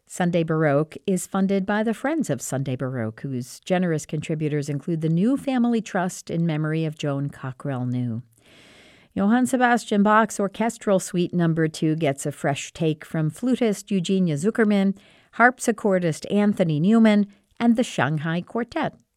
Sunday Baroque is funded by the Friends of Sunday Baroque, whose generous contributors include the New Family Trust in memory of Joan Cockrell New. Johann Sebastian Bach's Orchestral Suite No. 2 gets a fresh take from flutist Eugenia Zuckerman, harpsichordist Anthony Newman, and the Shanghai Quartet.